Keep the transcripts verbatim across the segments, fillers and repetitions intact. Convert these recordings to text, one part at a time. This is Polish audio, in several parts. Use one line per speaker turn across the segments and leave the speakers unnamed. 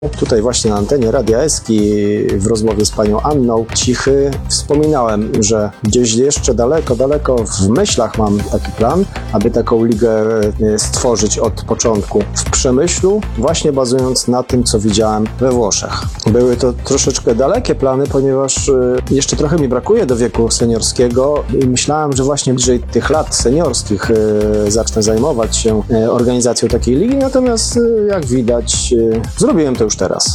Tutaj właśnie na antenie Radia Eski w rozmowie z panią Anną Cichy wspominałem, że gdzieś jeszcze daleko, daleko w myślach mam taki plan, aby taką ligę stworzyć od początku w Przemyślu, właśnie bazując na tym, co widziałem we Włoszech. Były to troszeczkę dalekie plany, ponieważ jeszcze trochę mi brakuje do wieku seniorskiego i myślałem, że właśnie bliżej tych lat seniorskich zacznę zajmować się organizacją takiej ligi, natomiast jak widać zrobiłem to już teraz.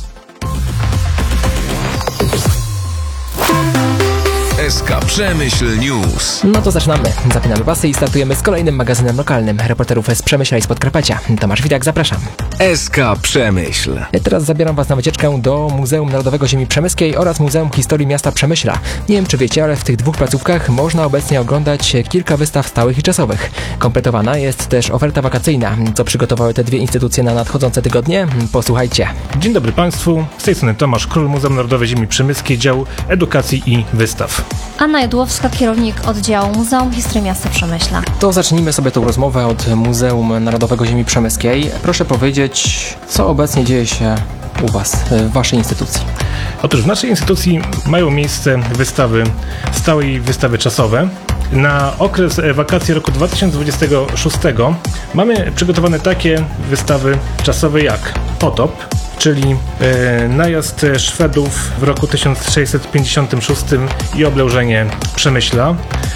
S K Przemyśl News.
No to zaczynamy. Zapinamy pasy i startujemy z kolejnym magazynem lokalnym reporterów z Przemyśla i z Podkarpacia. Tomasz Widak, zapraszam.
S K Przemyśl.
Teraz zabieram was na wycieczkę do Muzeum Narodowego Ziemi Przemyskiej oraz Muzeum Historii Miasta Przemyśla. Nie wiem, czy wiecie, ale w tych dwóch placówkach można obecnie oglądać kilka wystaw stałych i czasowych. Kompletowana jest też oferta wakacyjna. Co przygotowały te dwie instytucje na nadchodzące tygodnie? Posłuchajcie.
Dzień dobry Państwu, z tej strony Tomasz Król, Muzeum Narodowe Ziemi Przemyskiej, dział edukacji i wystaw.
Anna Jodłowska, kierownik oddziału Muzeum Historii Miasta Przemyśla.
To zacznijmy sobie tą rozmowę od Muzeum Narodowego Ziemi Przemyskiej. Proszę powiedzieć, co obecnie dzieje się u was, w waszej instytucji?
Otóż w naszej instytucji mają miejsce wystawy stałe i wystawy czasowe. Na okres wakacji roku dwa tysiące dwudziestego szóstego mamy przygotowane takie wystawy czasowe jak Potop, czyli e, najazd Szwedów w roku tysiąc sześćset pięćdziesiątym szóstym i oblężenie Przemyśla.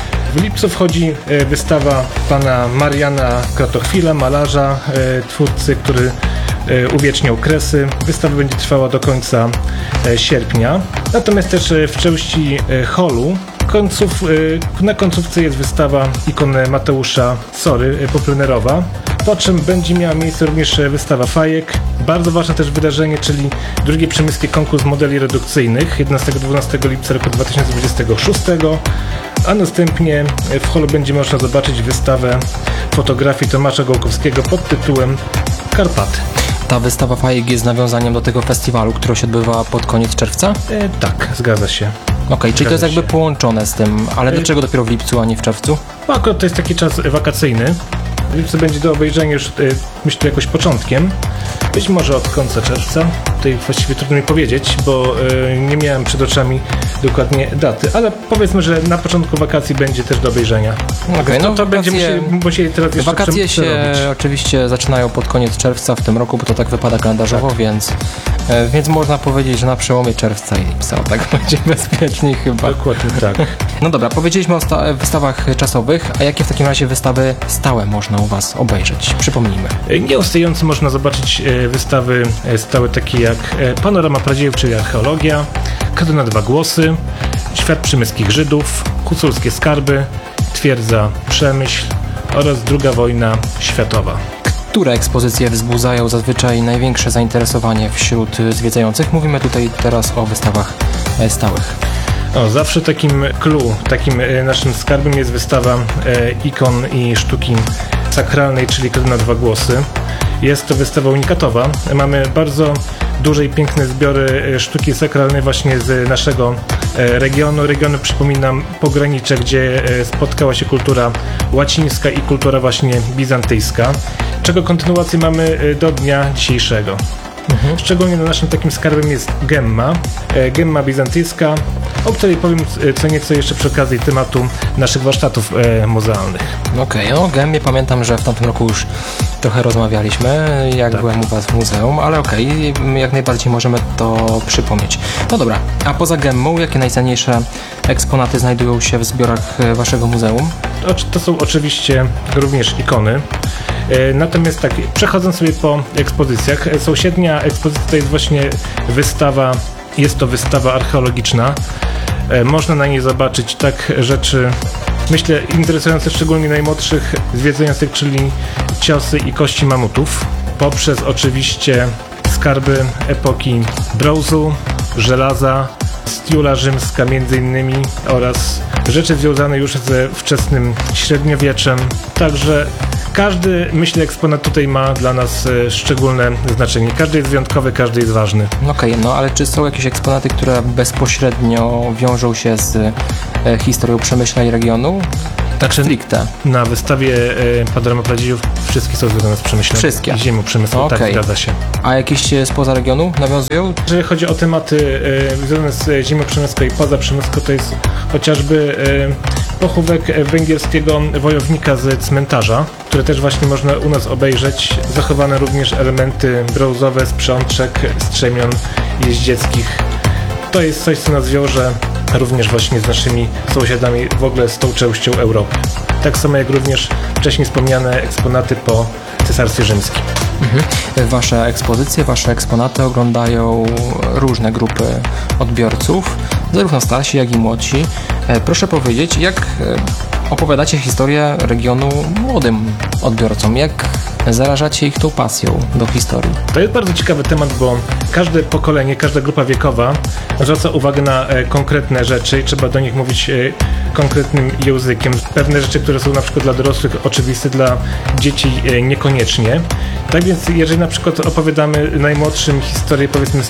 W lipcu wchodzi e, wystawa pana Mariana Kratochwila, malarza, e, twórcy, który e, uwieczniał kresy. Wystawa będzie trwała do końca e, sierpnia. Natomiast też e, w części e, holu Końców, na końcówce jest wystawa ikon Mateusza Sory poplenerowa, po czym będzie miała miejsce również wystawa fajek. Bardzo ważne też wydarzenie, czyli drugi przemyski konkurs modeli redukcyjnych jedenastego do dwunastego lipca roku dwa tysiące dwudziestego szóstego, a następnie w holu będzie można zobaczyć wystawę fotografii Tomasza Gołkowskiego pod tytułem Karpaty.
Ta wystawa fajek jest nawiązaniem do tego festiwalu, który się odbywa pod koniec czerwca?
E, tak, zgadza się.
Okej, okay, czyli to jest jakby połączone z tym, ale dlaczego dopiero w lipcu, a nie w czerwcu?
No akurat to jest taki czas wakacyjny. W lipcu będzie do obejrzenia już, myślę, jakoś początkiem. Być może od końca czerwca. Tutaj właściwie trudno mi powiedzieć, bo y, nie miałem przed oczami dokładnie daty, ale powiedzmy, że na początku wakacji będzie też do obejrzenia.
Okej, okay,
no to,
to
będziemy musieli, musieli teraz jeszcze
wakacje się
przerobić.
Oczywiście zaczynają pod koniec czerwca w tym roku, bo to tak wypada kalendarzowo, tak. więc, e, więc można powiedzieć, że na przełomie czerwca i lipca, tak będzie bezpieczniej chyba.
Dokładnie tak.
No dobra, powiedzieliśmy o sta- wystawach czasowych, a jakie w takim razie wystawy stałe można u was obejrzeć? Przypomnijmy.
Nieustająco można zobaczyć wystawy stałe takie jak Panorama Pradziejów, czyli archeologia, Kado na dwa głosy, Świat przemyskich Żydów, Huculskie skarby, Twierdza Przemyśl oraz druga wojna światowa.
Które ekspozycje wzbudzają zazwyczaj największe zainteresowanie wśród zwiedzających? Mówimy tutaj teraz o wystawach stałych.
O, zawsze takim clue, takim naszym skarbem jest wystawa e, ikon i sztuki sakralnej, czyli Kado na dwa głosy. Jest to wystawa unikatowa. Mamy bardzo duże i piękne zbiory sztuki sakralnej właśnie z naszego regionu. Regionu, przypominam, pogranicze, gdzie spotkała się kultura łacińska i kultura właśnie bizantyjska, czego kontynuację mamy do dnia dzisiejszego. Mhm. Szczególnie na naszym takim skarbem jest gemma, e, gemma bizantyjska, o której powiem co nieco jeszcze przy okazji tematu naszych warsztatów e, muzealnych.
Okej, okay, o gemmie pamiętam, że w tamtym roku już trochę rozmawialiśmy, jak tak. byłem u was w muzeum, ale okej, okay, jak najbardziej możemy to przypomnieć. No dobra, a poza gemmą, jakie najcenniejsze eksponaty znajdują się w zbiorach waszego muzeum?
To, to są oczywiście również ikony. Natomiast tak, przechodząc sobie po ekspozycjach, sąsiednia ekspozycja to jest właśnie wystawa, jest to wystawa archeologiczna. Można na niej zobaczyć tak rzeczy, myślę, interesujące szczególnie najmłodszych zwiedzających, czyli ciosy i kości mamutów, poprzez oczywiście skarby epoki brązu, żelaza, stiula rzymska między innymi oraz rzeczy związane już ze wczesnym średniowieczem. Także każdy, myślę, eksponat tutaj ma dla nas e, szczególne znaczenie. Każdy jest wyjątkowy, każdy jest ważny.
Okej, okay, no ale czy są jakieś eksponaty, które bezpośrednio wiążą się z e, historią Przemyśla i regionu? Tak stricte.
Na wystawie e, Panorama Pradziejów wszystkie są związane z przemyślem.
Wszystkie?
I ziemią przemysłu, tak,
Okej.
zgadza się.
A jakieś e, spoza regionu nawiązują?
Jeżeli chodzi o tematy e, związane z ziemią przemysłu i poza przemysłu, to jest chociażby e, pochówek węgierskiego wojownika z cmentarza, które też właśnie można u nas obejrzeć. Zachowane również elementy brązowe z przączek, strzemion jeździeckich. To jest coś, co nas wiąże również właśnie z naszymi sąsiadami, w ogóle z tą częścią Europy. Tak samo jak również wcześniej wspomniane eksponaty po Cesarstwie Rzymskim.
Mhm. Wasze ekspozycje, wasze eksponaty oglądają różne grupy odbiorców, zarówno starsi, jak i młodsi. E, Proszę powiedzieć, jak e, opowiadacie historię regionu młodym odbiorcom? Jak zarażacie ich tą pasją do historii?
To jest bardzo ciekawy temat, bo każde pokolenie, każda grupa wiekowa zwraca uwagę na e, konkretne rzeczy i trzeba do nich mówić e, konkretnym językiem. Pewne rzeczy, które są na przykład dla dorosłych oczywiste, dla dzieci e, niekoniecznie. Tak więc jeżeli na przykład opowiadamy najmłodszym historię, powiedzmy z